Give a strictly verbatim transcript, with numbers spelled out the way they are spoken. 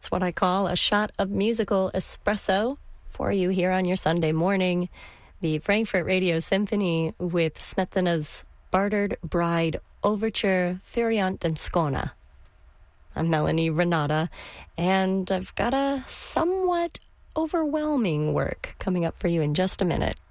That's what I call a shot of musical espresso for you here on your Sunday morning. The Frankfurt Radio Symphony with Smetana's Bartered Bride Overture Feriant and Skona. I'm Melanie Renata, and I've got a somewhat overwhelming work coming up for you in just a minute.